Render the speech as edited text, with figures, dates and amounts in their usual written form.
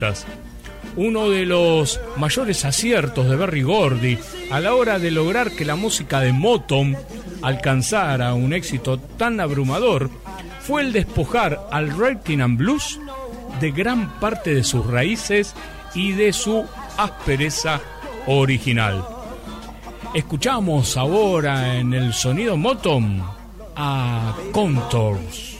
Uno de los mayores aciertos de Berry Gordy a la hora de lograr que la música de Motown alcanzara un éxito tan abrumador fue el despojar al rhythm and blues de gran parte de sus raíces y de su aspereza original. Escuchamos ahora en el sonido Motown a Contours.